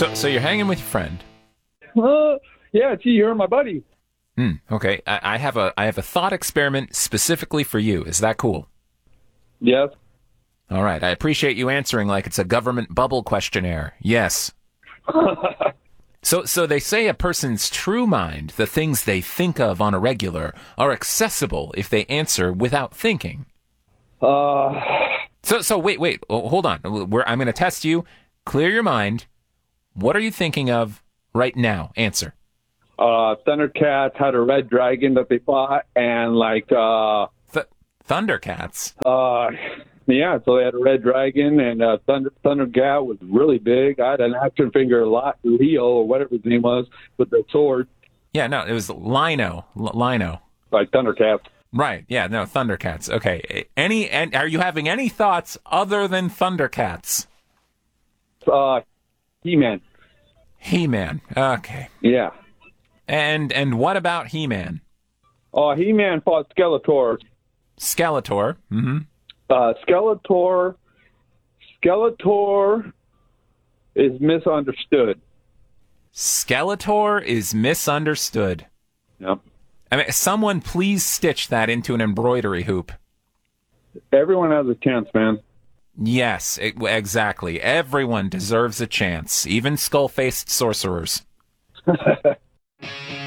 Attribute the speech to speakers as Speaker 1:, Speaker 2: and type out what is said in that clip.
Speaker 1: So you're hanging with your friend.
Speaker 2: Yeah, gee, you're my buddy.
Speaker 1: Okay. I have a thought experiment specifically for you. Is that cool?
Speaker 2: Yes.
Speaker 1: All right. I appreciate you answering like it's a government bubble questionnaire. Yes. So they say a person's true mind, the things they think of on a regular, are accessible if they answer without thinking. So wait. Oh, hold on. I'm going to test you. Clear your mind. What are you thinking of right now? Answer.
Speaker 2: Thundercats had a red dragon that they fought, and
Speaker 1: Thundercats?
Speaker 2: Yeah, so they had a red dragon, and Thundercat was really big. I had an action figure, Leo, or whatever his name was, with the sword.
Speaker 1: Yeah, no, it was Lino.
Speaker 2: Like Thundercats.
Speaker 1: Right, yeah, no, Thundercats. Okay, and are you having any thoughts other than Thundercats?
Speaker 2: He-Man.
Speaker 1: He-Man, okay.
Speaker 2: Yeah.
Speaker 1: And what about He-Man?
Speaker 2: He-Man fought Skeletor.
Speaker 1: Skeletor, mm-hmm.
Speaker 2: Skeletor is misunderstood.
Speaker 1: Skeletor is misunderstood.
Speaker 2: Yep.
Speaker 1: I mean, someone please stitch that into an embroidery hoop.
Speaker 2: Everyone has a chance, man.
Speaker 1: Yes, exactly. Everyone deserves a chance, even skull-faced sorcerers.